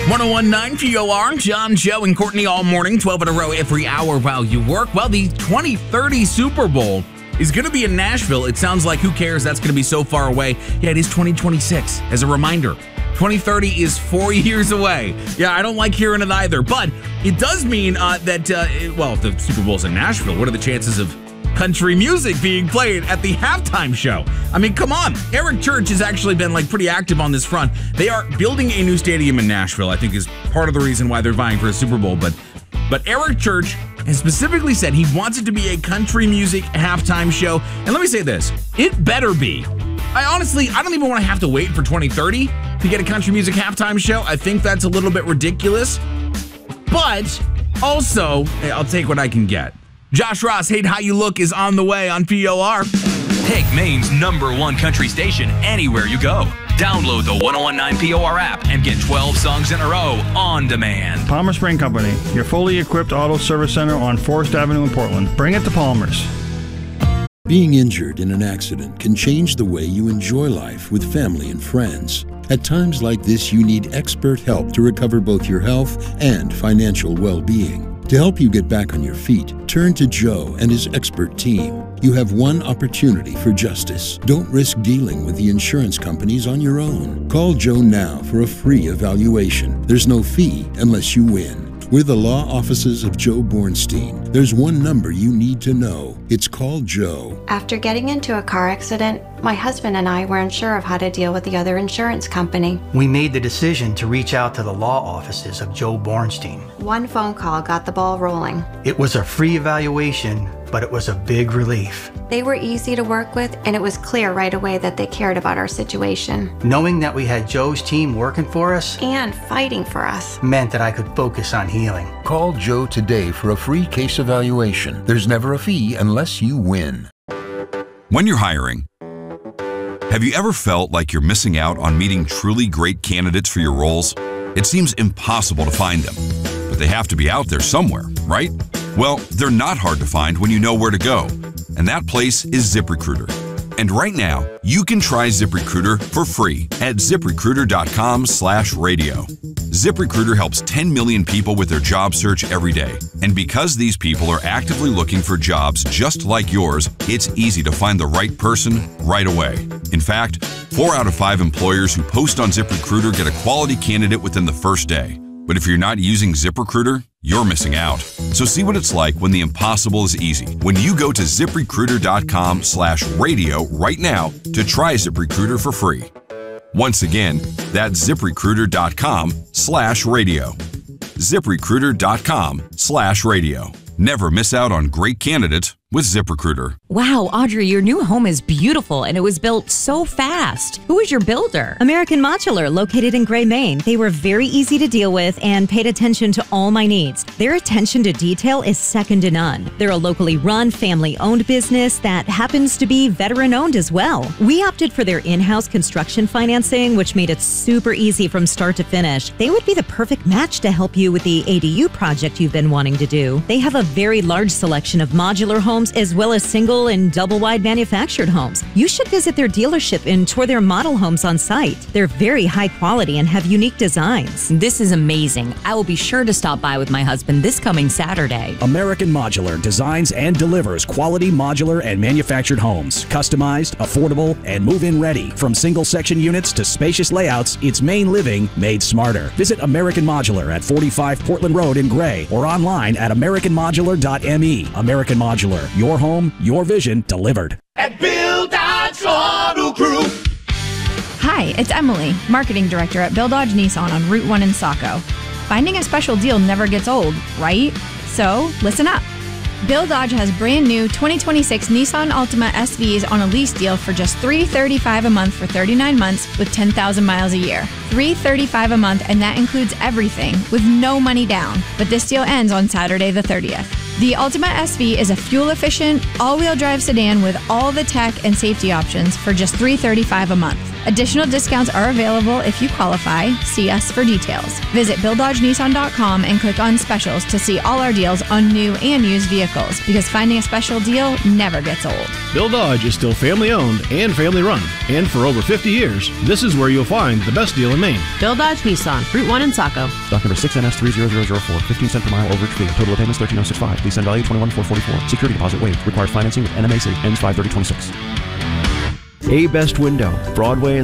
1019 POR, John, Joe, and Courtney all morning, 12 in a row every hour while you work. Well, the 2030 Super Bowl is going to be in Nashville. It sounds like, who cares? That's going to be so far away. Yeah, it is 2026. As a reminder, 2030 is 4 years away. Yeah, I don't like hearing it either. But it does mean if the Super Bowl's in Nashville, what are the chances of country music being played at the halftime show? I mean, come on. Eric Church has actually been pretty active on this front. They are building a new stadium in Nashville, I think is part of the reason why they're vying for a Super Bowl. But Eric Church has specifically said he wants it to be a country music halftime show. And let me say this, it better be. I don't even want to have to wait for 2030 to get a country music halftime show. I think that's a little bit ridiculous. But also, I'll take what I can get. Josh Ross, Hate How You Look is on the way on POR. Take Maine's #1 country station anywhere you go. Download the 1019 POR app and get 12 songs in a row on demand. Palmer Spring Company, your fully equipped auto service center on Forest Avenue in Portland. Bring it to Palmer's. Being injured in an accident can change the way you enjoy life with family and friends. At times like this, you need expert help to recover both your health and financial well-being. To help you get back on your feet, turn to Joe and his expert team. You have one opportunity for justice. Don't risk dealing with the insurance companies on your own. Call Joe now for a free evaluation. There's no fee unless you win. We're the law offices of Joe Bornstein. There's one number you need to know. It's called Joe. After getting into a car accident, my husband and I weren't sure of how to deal with the other insurance company. We made the decision to reach out to the law offices of Joe Bornstein. One phone call got the ball rolling. It was a free evaluation, but it was a big relief. They were easy to work with, and it was clear right away that they cared about our situation. Knowing that we had Joe's team working for us and fighting for us meant that I could focus on healing. Call Joe today for a free case evaluation. There's never a fee unless you win. When you're hiring, have you ever felt like you're missing out on meeting truly great candidates for your roles? It seems impossible to find them, but they have to be out there somewhere, right? Well, they're not hard to find when you know where to go, and that place is ZipRecruiter. And right now, you can try ZipRecruiter for free at ZipRecruiter.com/radio. ZipRecruiter helps 10 million people with their job search every day. And because these people are actively looking for jobs just like yours, it's easy to find the right person right away. In fact, 4 out of 5 employers who post on ZipRecruiter get a quality candidate within the first day. But if you're not using ZipRecruiter, you're missing out. So see what it's like when the impossible is easy. When you go to ZipRecruiter.com/radio right now to try ZipRecruiter for free. Once again, that's ZipRecruiter.com/radio. ZipRecruiter.com/radio. Never miss out on great candidates with ZipRecruiter. Wow, Audrey, your new home is beautiful and it was built so fast. Who is your builder? American Modular, located in Gray, Maine. They were very easy to deal with and paid attention to all my needs. Their attention to detail is second to none. They're a locally run, family-owned business that happens to be veteran-owned as well. We opted for their in-house construction financing, which made it super easy from start to finish. They would be the perfect match to help you with the ADU project you've been wanting to do. They have a very large selection of modular homes as well as single and double-wide manufactured homes. You should visit their dealership and tour their model homes on site. They're very high quality and have unique designs. This is amazing. I will be sure to stop by with my husband this coming Saturday. American Modular designs and delivers quality modular and manufactured homes. Customized, affordable, and move-in ready. From single-section units to spacious layouts, it's Maine living made smarter. Visit American Modular at 45 Portland Road in Gray or online at americanmodular.me. American Modular. Your home, your vision, delivered. At Bill Dodge Auto Group. Hi, it's Emily, Marketing Director at Bill Dodge Nissan on Route 1 in Saco. Finding a special deal never gets old, right? So, listen up. Bill Dodge has brand new 2026 Nissan Altima SVs on a lease deal for just $335 a month for 39 months with 10,000 miles a year. $335 a month, and that includes everything with no money down. But this deal ends on Saturday the 30th. The Altima SV is a fuel-efficient, all-wheel drive sedan with all the tech and safety options for just $335 a month. Additional discounts are available if you qualify. See us for details. Visit BillDodgeNissan.com and click on specials to see all our deals on new and used vehicles, because finding a special deal never gets old. Bill Dodge is still family-owned and family-run. And for over 50 years, this is where you'll find the best deal in Maine. Bill Dodge Nissan, Route 1 in Saco. Stock number 6NS30004, 15 cent per mile overage fee. Total of payments $13,065. Lease end value $21,444. Security deposit waived. Requires financing with NMAC. Ends 5/30/26. A Best Window, Broadway and